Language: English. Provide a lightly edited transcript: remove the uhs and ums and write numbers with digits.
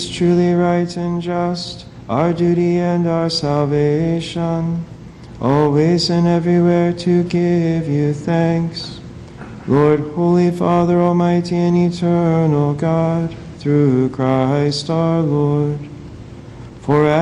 truly right and just, our duty and our salvation, always and everywhere to give you thanks. Lord, Holy Father, Almighty and eternal God, through Christ our Lord, for